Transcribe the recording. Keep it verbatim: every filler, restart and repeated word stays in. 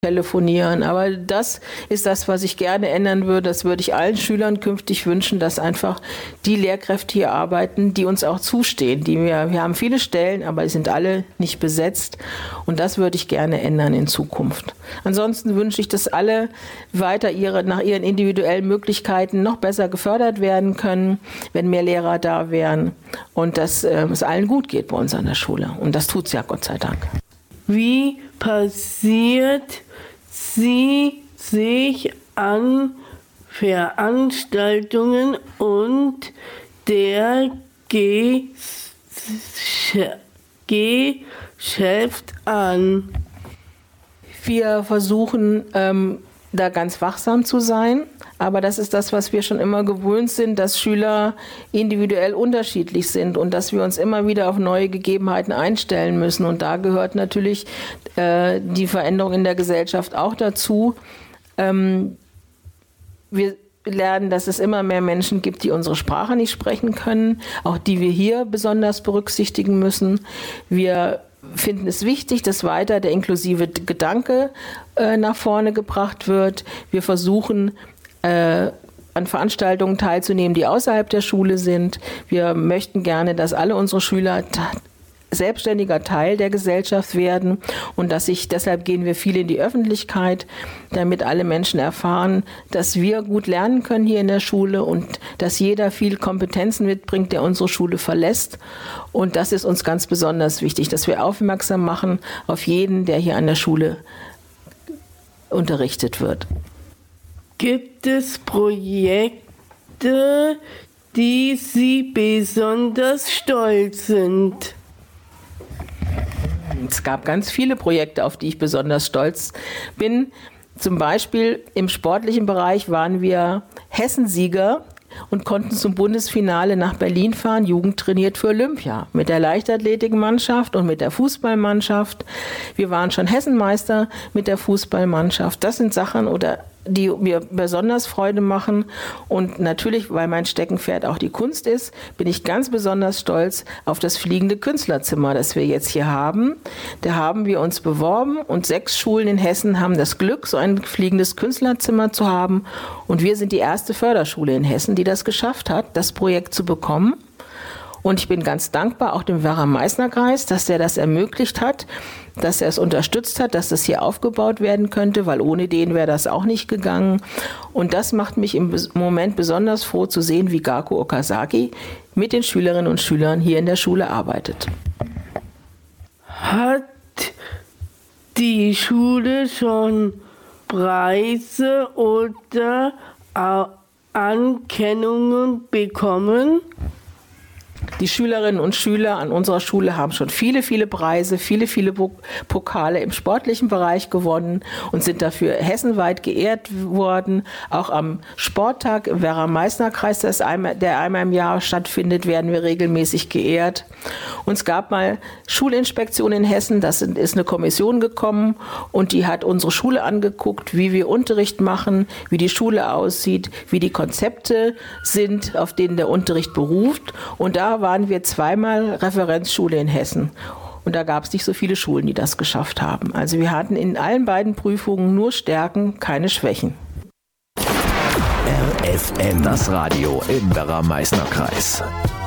telefonieren. Aber das ist das, was ich gerne ändern würde. Das würde ich allen Schülern künftig wünschen, dass einfach die Lehrkräfte hier arbeiten, die uns auch zustehen. Die wir, wir haben viele Stellen, aber die sind alle nicht besetzt. Und das würde ich gerne ändern in Zukunft. Ansonsten wünsche ich, dass alle weiter ihre, nach ihren individuellen Möglichkeiten noch besser gefördert werden können, wenn mehr Lehrer da wären. Und dass äh, es allen gut geht bei uns an der Schule. Und das tut es ja, Gott sei Dank. Wie passiert sie sich an Veranstaltungen und der Geschäft an? Wir versuchen, ähm, da ganz wachsam zu sein. Aber das ist das, was wir schon immer gewöhnt sind, dass Schüler individuell unterschiedlich sind und dass wir uns immer wieder auf neue Gegebenheiten einstellen müssen. Und da gehört natürlich äh, die Veränderung in der Gesellschaft auch dazu. Ähm, wir lernen, dass es immer mehr Menschen gibt, die unsere Sprache nicht sprechen können, auch die wir hier besonders berücksichtigen müssen. Wir finden es wichtig, dass weiter der inklusive Gedanke äh, nach vorne gebracht wird. Wir versuchen, Äh, an Veranstaltungen teilzunehmen, die außerhalb der Schule sind. Wir möchten gerne, dass alle unsere Schüler ta- selbstständiger Teil der Gesellschaft werden und dass sich, deshalb gehen wir viel in die Öffentlichkeit, damit alle Menschen erfahren, dass wir gut lernen können hier in der Schule und dass jeder viel Kompetenzen mitbringt, der unsere Schule verlässt. Und das ist uns ganz besonders wichtig, dass wir aufmerksam machen auf jeden, der hier an der Schule unterrichtet wird. Gibt es Projekte, die Sie besonders stolz sind? Es gab ganz viele Projekte, auf die ich besonders stolz bin. Zum Beispiel im sportlichen Bereich waren wir Hessensieger und konnten zum Bundesfinale nach Berlin fahren, jugendtrainiert für Olympia, mit der Leichtathletikmannschaft und mit der Fußballmannschaft. Wir waren schon Hessenmeister mit der Fußballmannschaft. Das sind Sachen, oder die mir besonders Freude machen. Und natürlich, weil mein Steckenpferd auch die Kunst ist, bin ich ganz besonders stolz auf das fliegende Künstlerzimmer, das wir jetzt hier haben. Da haben wir uns beworben und sechs Schulen in Hessen haben das Glück, so ein fliegendes Künstlerzimmer zu haben. Und wir sind die erste Förderschule in Hessen, die das geschafft hat, das Projekt zu bekommen. Und ich bin ganz dankbar auch dem Werra-Meißner-Kreis, dass der das ermöglicht hat, dass er es unterstützt hat, dass das hier aufgebaut werden könnte, weil ohne den wäre das auch nicht gegangen. Und das macht mich im Moment besonders froh zu sehen, wie Gaku Okazaki mit den Schülerinnen und Schülern hier in der Schule arbeitet. Hat die Schule schon Preise oder Anerkennungen bekommen? Die Schülerinnen und Schüler an unserer Schule haben schon viele, viele Preise, viele, viele Pokale im sportlichen Bereich gewonnen und sind dafür hessenweit geehrt worden. Auch am Sporttag im Werra-Meißner-Kreis, der einmal im Jahr stattfindet, werden wir regelmäßig geehrt. Und es gab mal Schulinspektion in Hessen, da ist eine Kommission gekommen und die hat unsere Schule angeguckt, wie wir Unterricht machen, wie die Schule aussieht, wie die Konzepte sind, auf denen der Unterricht beruft. Und da waren wir zweimal Referenzschule in Hessen. Und da gab es nicht so viele Schulen, die das geschafft haben. Also wir hatten in allen beiden Prüfungen nur Stärken, keine Schwächen. R F M, das Radio im Werra-Meißner-Kreis.